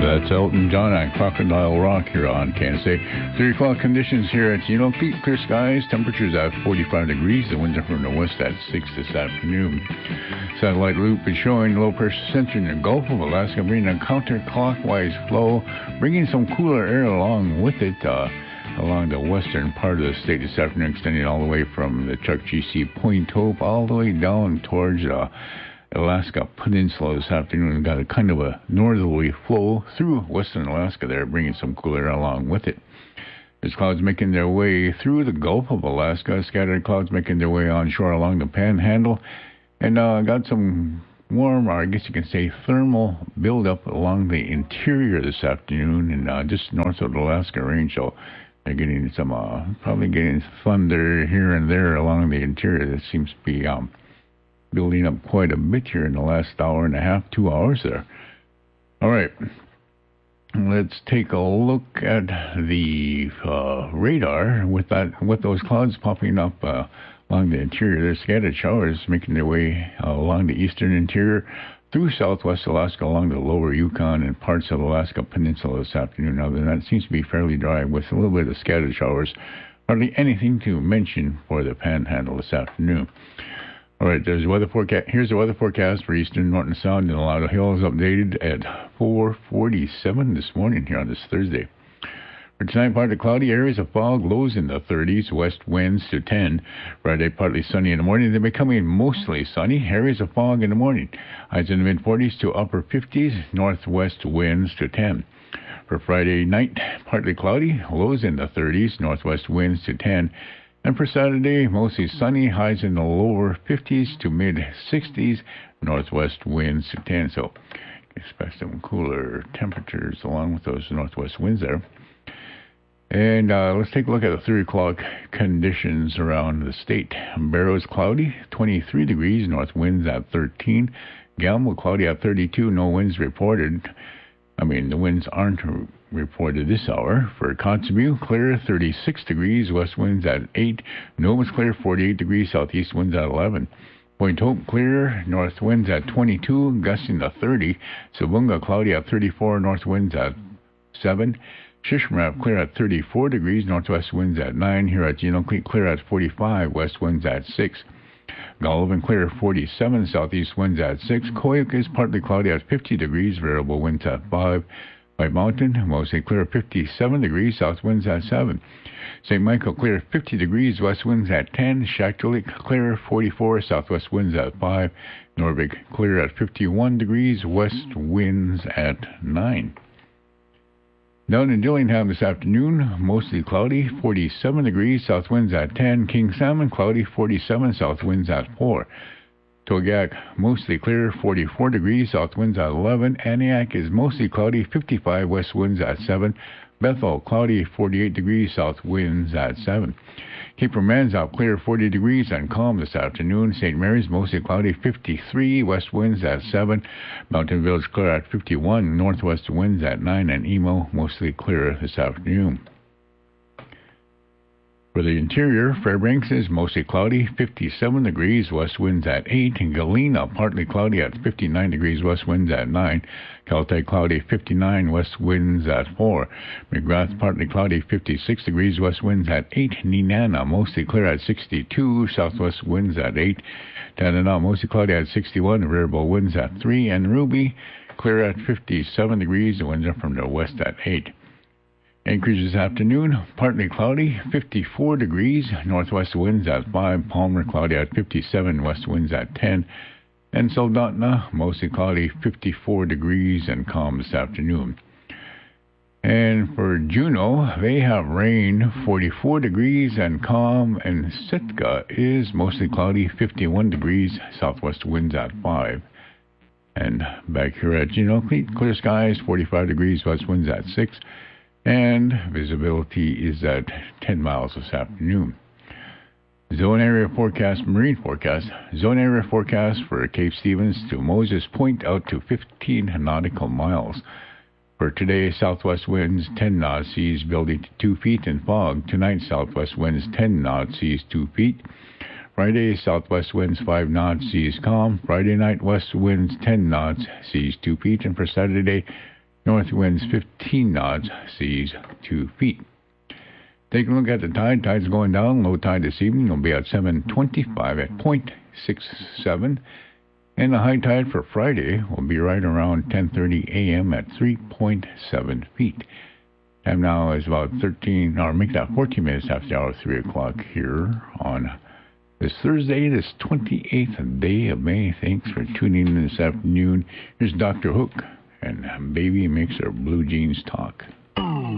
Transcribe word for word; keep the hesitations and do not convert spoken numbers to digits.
That's Elton John on Crocodile Rock here on Kansas City. three o'clock conditions here at Geno Creek. Clear skies, temperatures at forty-five degrees. The winds are from the west at six this afternoon. Satellite loop is showing low pressure center in the Gulf of Alaska, bringing a counterclockwise flow, bringing some cooler air along with it uh, along the western part of the state this afternoon, extending all the way from the Chuck G C Point Hope all the way down towards uh, Alaska Peninsula this afternoon. Got a kind of a northerly flow through western Alaska there, bringing some cooler air along with it. There's clouds making their way through the Gulf of Alaska, scattered clouds making their way onshore along the Panhandle, and uh, got some warm, or I guess you can say thermal buildup along the interior this afternoon and uh, just north of the Alaska Range. So they're getting some, uh, probably getting thunder here and there along the interior. That seems to be um, building up quite a bit here in the last hour and a half, two hours there. All right, let's take a look at the uh, radar with that, with those clouds popping up uh, along the interior. There's scattered showers making their way uh, along the eastern interior through southwest Alaska, along the lower Yukon and parts of the Alaska Peninsula this afternoon. Other than that, it seems to be fairly dry with a little bit of scattered showers. Hardly anything to mention for the Panhandle this afternoon. All right, there's a weather forecast. Here's the weather forecast for eastern Norton Sound and Alado Hills, updated at four forty-seven this morning here on this Thursday. For tonight, partly cloudy, areas of fog, lows in the thirties, west winds to ten. Friday, partly sunny in the morning, then becoming mostly sunny, areas of fog in the morning. Highs in the mid-forties to upper fifties, northwest winds to ten. For Friday night, partly cloudy, lows in the thirties, northwest winds to ten. And for Saturday, mostly sunny, highs in the lower fifties to mid-sixties, northwest winds to ten. So expect some cooler temperatures along with those northwest winds there. And uh, let's take a look at the three o'clock conditions around the state. Barrow's cloudy, twenty-three degrees, north winds at thirteen. Gamble cloudy at thirty-two, no winds reported. I mean, the winds aren't reported this hour. For Kotzebue, clear, thirty-six degrees, west winds at eight. Nova's clear, forty-eight degrees, southeast winds at eleven. Point Hope, clear, north winds at twenty-two, gusting to thirty. Sibunga, cloudy at thirty-four, north winds at seven. Shishmarab, clear at thirty-four degrees, northwest winds at nine. Here at Geno Creek, clear at forty-five, west winds at six. Golovin, clear, forty-seven, southeast winds at six. Koyuk is partly cloudy at fifty degrees, variable winds at five. White Mountain, mostly clear, fifty-seven degrees, south winds at seven. Saint Michael, clear, fifty degrees, west winds at ten. Shaktoolik, clear, forty-four, southwest winds at five. Noorvik, clear at fifty-one degrees, west winds at nine. Down in Dillingham this afternoon, mostly cloudy, forty-seven degrees, south winds at ten. King Salmon, cloudy, forty-seven, south winds at four. Togak, mostly clear, forty-four degrees, south winds at eleven. Aniak is mostly cloudy, fifty-five, west winds at seven. Bethel, cloudy, forty-eight degrees, south winds at seven. Cape Roman's out clear, forty degrees and calm this afternoon. Saint Mary's, mostly cloudy, fifty-three, west winds at seven. Mountain Village, clear at fifty-one, northwest winds at nine. And Emo, mostly clear this afternoon. For the interior, Fairbanks is mostly cloudy, fifty-seven degrees, west winds at eight. And Galena, partly cloudy at fifty-nine degrees, west winds at nine. Caltech, cloudy, fifty-nine, west winds at four. McGrath, partly cloudy, fifty-six degrees, west winds at eight. Nenana, mostly clear at sixty-two, southwest winds at eight. Tanana, mostly cloudy at sixty-one, variable winds at three. And Ruby, clear at fifty-seven degrees, the winds are from the west at eight. Anchorage this afternoon, partly cloudy, fifty-four degrees, northwest winds at five. Palmer, cloudy at fifty-seven, west winds at ten. And Soldotna, mostly cloudy, fifty-four degrees and calm this afternoon. And for Juneau, they have rain, forty-four degrees and calm. And Sitka is mostly cloudy, fifty-one degrees, southwest winds at five. And back here at Geno Creek, clear skies, forty-five degrees, west winds at six. And visibility is at ten miles this afternoon. Zone area forecast, marine forecast. Zone area forecast for Cape Stevens to Moses Point out to fifteen nautical miles. For today, southwest winds ten knots, seas building to two feet in fog. Tonight, southwest winds ten knots, seas two feet. Friday, southwest winds five knots, seas calm. Friday night, west winds ten knots, seas two feet. And for Saturday, North winds fifteen knots, seas two feet. Take a look at the tide. Tide's going down. Low tide this evening will be at seven twenty-five at point six seven. And the high tide for Friday will be right around ten thirty a.m. at three point seven feet. Time now is about thirteen, or make that fourteen minutes after the hour, three o'clock here on this Thursday, this twenty-eighth day of May. Thanks for tuning in this afternoon. Here's Doctor Hook, and Baby Makes Her Blue Jeans Talk.